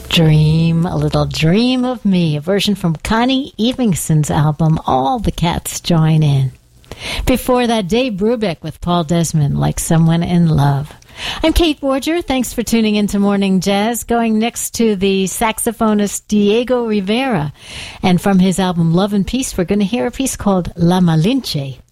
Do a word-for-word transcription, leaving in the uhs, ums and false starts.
Dream, a little dream of me, a version from Connie Evingson's album, All the Cats Join In. Before that, Dave Brubeck with Paul Desmond, Like Someone in Love. I'm Kate Borger. Thanks for tuning into Morning Jazz. Going next to the saxophonist Diego Rivera. And from his album Love and Peace, we're going to hear a piece called La Malinche.